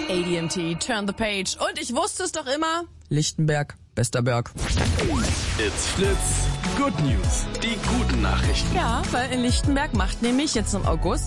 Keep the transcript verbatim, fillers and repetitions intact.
A D M T, Turn the Page. Und ich wusste es doch immer. Lichtenberg, bester Berg. It's Fritz. Good News. Die guten Nachrichten. Ja, weil in Lichtenberg macht nämlich jetzt im August